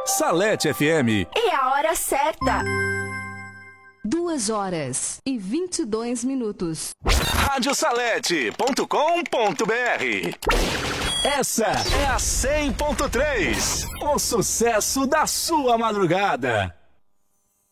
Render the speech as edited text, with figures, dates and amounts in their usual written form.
Salete FM. É a hora certa. 2h22. Radiosalete.com.br. Essa é a 100.3. O sucesso da sua madrugada.